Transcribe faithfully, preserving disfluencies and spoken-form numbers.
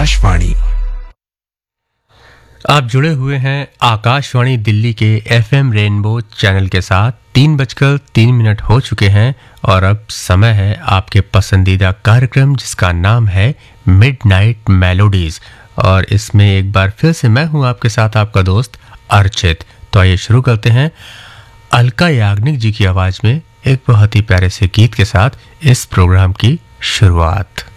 आकाशवाणी। आप जुड़े हुए हैं आकाशवाणी दिल्ली के एफएम रेनबो चैनल के साथ। तीन बजकर तीन मिनट हो चुके हैं और अब समय है आपके पसंदीदा कार्यक्रम जिसका नाम है मिडनाइट मेलोडीज। और इसमें एक बार फिर से मैं हूं आपके साथ आपका दोस्त अर्चित। तो आइए शुरू करते हैं अलका याग्निक जी की आवाज में एक बहुत ही प्यारे से गीत के साथ इस प्रोग्राम की शुरुआत।